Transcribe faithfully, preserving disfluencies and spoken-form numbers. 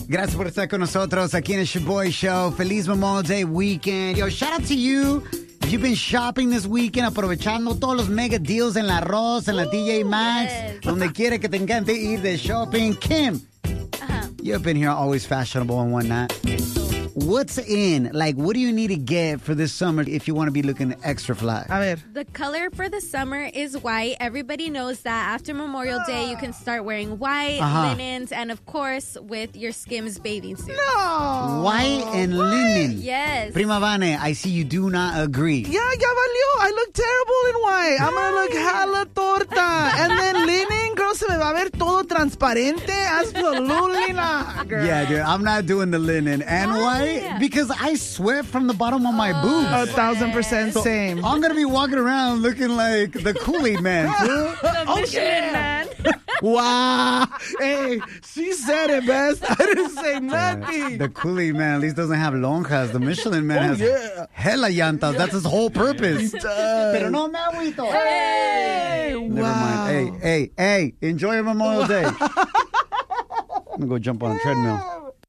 Gracias por estar con nosotros aquí en el Shaboy Show. Feliz Memorial Day weekend. Yo, shout out to you. If you've been shopping this weekend, aprovechando todos los mega deals en la Ross, en la Ooh, D J Maxx, yes. donde quiera que te encante ir de shopping. Kim, Uh-huh. you've been here always fashionable and whatnot. What's in? Like, what do you need to get for this summer if you want to be looking extra fly? A ver. The color for the summer is white. Everybody knows that after Memorial Day, you can start wearing white, Uh-huh. linens, and of course, with your Skims bathing suit. No. White and linen. Yes. Prima Vane, I see you do not agree. Yeah, ya valió. I look terrible in white. I'm gonna look hella torta. And then linen, girl, se me va a ver todo transparente. Absolutely not, girl. Yeah, dude, I'm not doing the linen and white because I sweat from the bottom of my boobs. A thousand percent So, same. I'm gonna be walking around looking like the Kool-Aid man. fool. Oh, yeah. Wow. Hey, she said it best. I didn't say nothing. The Kool-Aid man at least doesn't have lonjas. The Michelin man Oh, has yeah. hella llantas. That's his whole purpose. does. Pero no me agüito. Hey, Never wow. mind. Hey, hey, hey, enjoy your Memorial Day. I'm gonna go jump on a treadmill.